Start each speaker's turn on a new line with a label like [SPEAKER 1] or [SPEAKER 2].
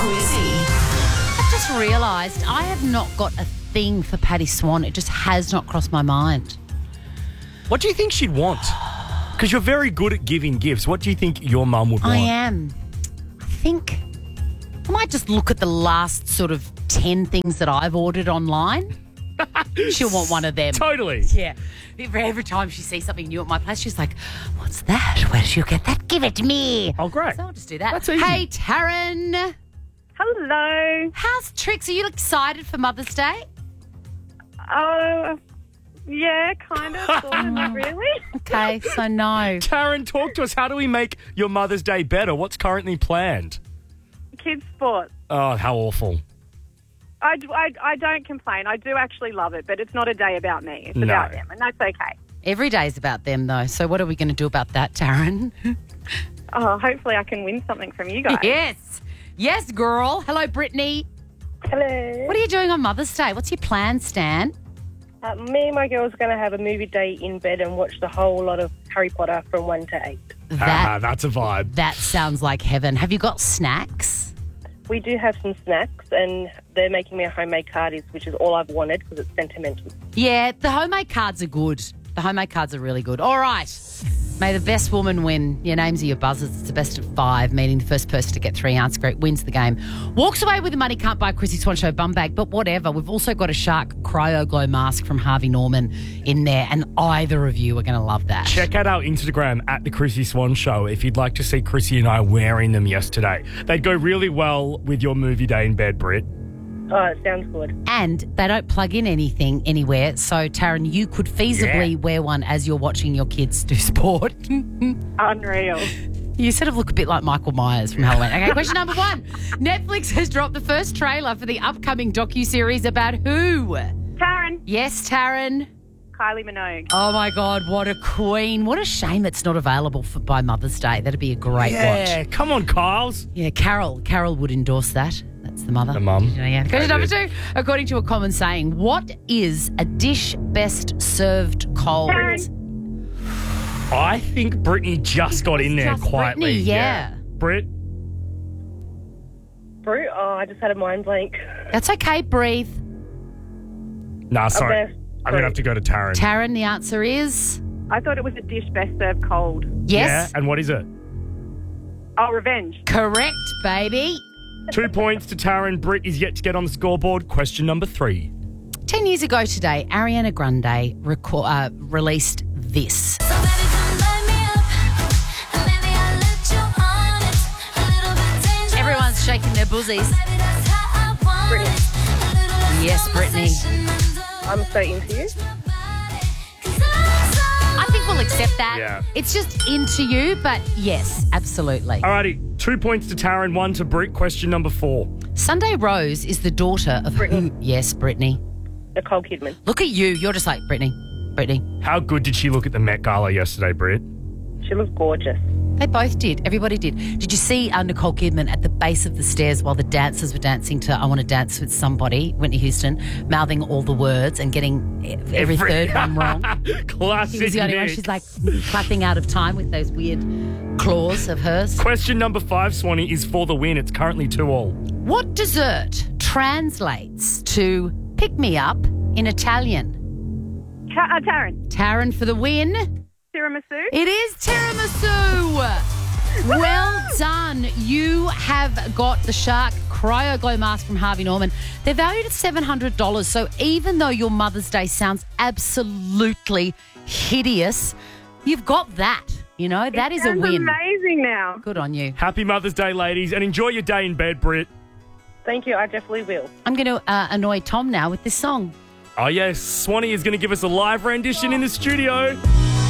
[SPEAKER 1] I've just realised I have not got a thing for Patty Swan. It just has not crossed my mind.
[SPEAKER 2] What do you think she'd want? Because you're very good at giving gifts. What do you think your mum would want?
[SPEAKER 1] I am. I think I might just look at the last sort of 10 things that I've ordered online. She'll want one of them.
[SPEAKER 2] Totally.
[SPEAKER 1] Yeah. Every time she sees something new at my place, she's like, what's that? Where did you get that? Give it to me.
[SPEAKER 2] Oh, great.
[SPEAKER 1] So I'll just do that.
[SPEAKER 2] That's easy.
[SPEAKER 1] Hey, Taryn.
[SPEAKER 3] Hello.
[SPEAKER 1] How's Trix? Are you excited for Mother's Day?
[SPEAKER 3] Yeah, kind of, sort of, not really.
[SPEAKER 1] Okay, so no.
[SPEAKER 2] Taryn, talk to us. How do we make your Mother's Day better? What's currently planned?
[SPEAKER 3] Kids' sport.
[SPEAKER 2] Oh, how awful.
[SPEAKER 3] I don't complain. I do actually love it, but it's not a day about me. It's about them, and that's okay.
[SPEAKER 1] Every day's about them, though. So what are we going to do about that, Taryn?
[SPEAKER 3] Oh, hopefully I can win something from you guys.
[SPEAKER 1] Yes. Yes, girl. Hello, Brittany.
[SPEAKER 4] Hello.
[SPEAKER 1] What are you doing on Mother's Day? What's your plan, Stan?
[SPEAKER 4] Me and my girls are going to have a movie day in bed and watch the whole lot of Harry Potter from 1 to 8.
[SPEAKER 2] That's a vibe.
[SPEAKER 1] That sounds like heaven. Have you got snacks?
[SPEAKER 4] We do have some snacks, and they're making me a homemade cardies, which is all I've wanted because it's sentimental.
[SPEAKER 1] Yeah, the homemade cards are good. The homemade cards are really good. All right. May the best woman win. Your names are your buzzers. It's a best of 5, meaning the first person to get 3 answers correct wins the game. Walks away with the money, can't buy Chrissy Swan Show bum bag, but whatever. We've also got a Shark Cryo Glow mask from Harvey Norman in there, and either of you are going to love that.
[SPEAKER 2] Check out our Instagram at The Chrissy Swan Show if you'd like to see Chrissy and I wearing them yesterday. They'd go really well with your movie day in bed, Britt.
[SPEAKER 4] Oh, it sounds good.
[SPEAKER 1] And they don't plug in anything anywhere. So, Taryn, you could feasibly wear one as you're watching your kids do sport.
[SPEAKER 3] Unreal.
[SPEAKER 1] You sort of look a bit like Michael Myers from Halloween. Okay, question number 1. Netflix has dropped the first trailer for the upcoming docuseries about who?
[SPEAKER 3] Taryn.
[SPEAKER 1] Yes, Taryn.
[SPEAKER 3] Kylie Minogue.
[SPEAKER 1] Oh, my God, what a queen. What a shame it's not available by Mother's Day. That'd be a great watch.
[SPEAKER 2] Come on, Kyles.
[SPEAKER 1] Yeah, Carol would endorse that. That's the mother.
[SPEAKER 2] The mum.
[SPEAKER 1] Yeah. Question number 2. According to a common saying, what is a dish best served cold?
[SPEAKER 2] I think Brittany just got in there
[SPEAKER 1] Just
[SPEAKER 2] quietly.
[SPEAKER 1] Brittany, yeah.
[SPEAKER 2] Britt?
[SPEAKER 4] Brew? Oh, I just had a mind blank.
[SPEAKER 1] That's okay, breathe.
[SPEAKER 2] Nah, sorry.
[SPEAKER 4] Okay.
[SPEAKER 2] I'm going to have to go to Taryn.
[SPEAKER 1] Taryn, the answer is?
[SPEAKER 3] I thought it was a dish best served cold.
[SPEAKER 1] Yes.
[SPEAKER 2] Yeah, and what is it?
[SPEAKER 3] Oh, revenge.
[SPEAKER 1] Correct, baby.
[SPEAKER 2] 2 points to Taryn. Britt is yet to get on the scoreboard. Question number 3.
[SPEAKER 1] 10 years ago today, Ariana Grande released this. Everyone's shaking their buzzies.
[SPEAKER 4] Brilliant.
[SPEAKER 1] Yes, Brittany.
[SPEAKER 4] I'm so into you.
[SPEAKER 1] I think we'll accept that.
[SPEAKER 2] Yeah.
[SPEAKER 1] It's just into you, but yes, absolutely.
[SPEAKER 2] Alrighty, 2 points to Taryn, 1 to Britt. Question number 4.
[SPEAKER 1] Sunday Rose is the daughter of
[SPEAKER 4] Brittany.
[SPEAKER 1] who? Yes, Brittany.
[SPEAKER 4] Nicole Kidman.
[SPEAKER 1] Look at you. You're just like Brittany.
[SPEAKER 2] How good did she look at the Met Gala yesterday, Britt?
[SPEAKER 4] She looks gorgeous.
[SPEAKER 1] They both did. Everybody did. Did you see Nicole Kidman at the base of the stairs while the dancers were dancing to I Want to Dance with Somebody, Whitney Houston, mouthing all the words and getting every third one wrong?
[SPEAKER 2] Classic
[SPEAKER 1] She was the only one.
[SPEAKER 2] Nick.
[SPEAKER 1] She's like clapping out of time with those weird claws of hers.
[SPEAKER 2] Question number 5, Swanee, is for the win. It's currently 2-2.
[SPEAKER 1] What dessert translates to pick me up in Italian?
[SPEAKER 3] Taryn.
[SPEAKER 1] Taryn for the win.
[SPEAKER 3] Tiramisu.
[SPEAKER 1] It is tiramisu. Well done. You have got the Shark Cryo Glow mask from Harvey Norman. They're valued at $700. So even though your Mother's Day sounds absolutely hideous, you've got that. You know, that is a
[SPEAKER 3] Sounds
[SPEAKER 1] win.
[SPEAKER 3] amazing now.
[SPEAKER 1] Good on you.
[SPEAKER 2] Happy Mother's Day, ladies, and enjoy your day in bed, Britt.
[SPEAKER 4] Thank you. I definitely will.
[SPEAKER 1] I'm going to annoy Tom now with this song.
[SPEAKER 2] Oh, yes, Swanee is going to give us a live rendition in the studio.